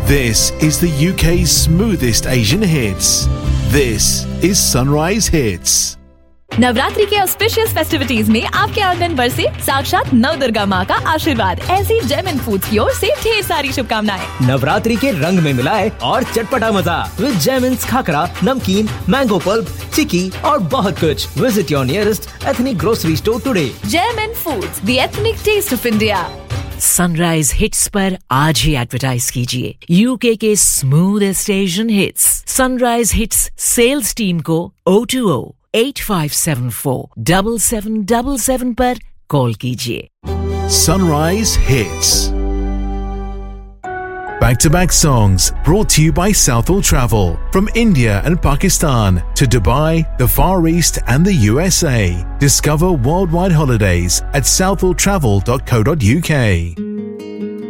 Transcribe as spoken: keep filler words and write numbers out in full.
This is the U K's smoothest Asian hits. This is Sunrise Hits. Navratri के auspicious festivities में आपके आंगन बरसे साक्षात नव दुर्गा माँ का आशीर्वाद। ऐसी जेमिन फूड्स की ओर से ढेर सारी शुभकामनाएं। नवरात्रि के रंग में मिलाए और चटपटा मजा विद जेमिन्स खाकरा, नमकीन, मैंगो पल्प, चिक्की और बहुत कुछ। Visit your nearest ethnic grocery store today. जेमिन foods, the ethnic test of India. Sunrise hits पर आज ही एडवर्टाइज कीजिए यूके के smoothest Asian hits. Sunrise hits sales team को O two O eight five seven four double seven double seven पर call कीजिए। Sunrise Hits. Back-to-back songs brought to you by Southall Travel. From India and Pakistan to Dubai, the Far East and the U S A. Discover worldwide holidays at southall travel dot co dot uk.